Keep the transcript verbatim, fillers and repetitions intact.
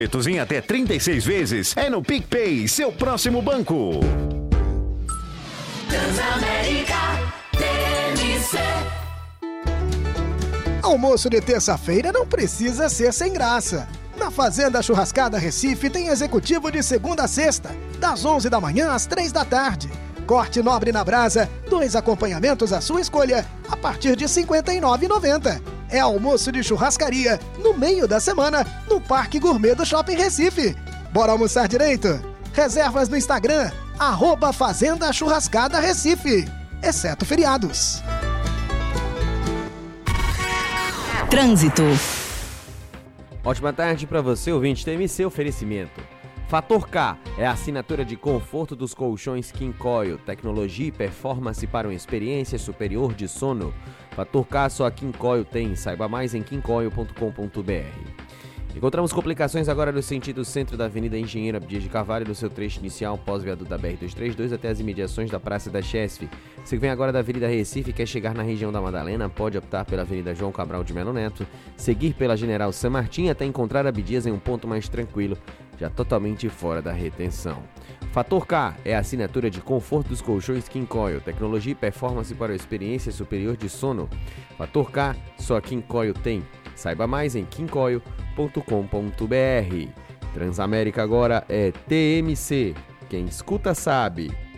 Em até trinta e seis vezes é no PicPay, seu próximo banco. Transamérica T M C. Almoço de terça-feira não precisa ser sem graça. Na Fazenda Churrascada Recife tem executivo de segunda a sexta, das onze da manhã às três da tarde. Corte nobre na brasa, dois acompanhamentos à sua escolha, a partir de cinquenta e nove reais e noventa centavos. É almoço de churrascaria, no meio da semana, no Parque Gourmet do Shopping Recife. Bora almoçar direito? Reservas no Instagram, arroba Fazenda Churrascada Recife, exceto feriados. Trânsito. Ótima tarde para você, ouvinte. T M C Oferecimento. Fator K é a assinatura de conforto dos colchões King Coil, tecnologia e performance para uma experiência superior de sono. Fator K só a King Coil tem, saiba mais em king coil ponto com ponto b r. Encontramos complicações agora no sentido centro da Avenida Engenheiro Abdias de Carvalho, no seu trecho inicial pós-viaduto da B R duzentos e trinta e dois até as imediações da Praça da Chesf. Você que vem agora da Avenida Recife e quer chegar na região da Madalena, pode optar pela Avenida João Cabral de Melo Neto, seguir pela General San Martin até encontrar Abdias em um ponto mais tranquilo, já totalmente fora da retenção. Fator K é a assinatura de conforto dos colchões King Coil, tecnologia e performance para a experiência superior de sono. Fator K só a King Coil tem. Saiba mais em king coil ponto com ponto b r. Transamérica agora é T M C. Quem escuta sabe.